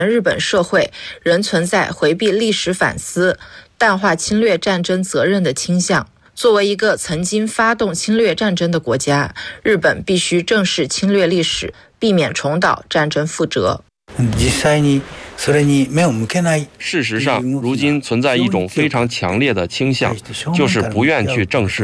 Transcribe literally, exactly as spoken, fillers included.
日本社会仍存在回避历史反思、淡化侵略战争责任的倾向。作为一个曾经发动侵略战争的国家，日本必须正视侵略历史，避免重蹈战争覆辙。 事实上，如今存在一种非常强烈的倾向，就是不愿去正视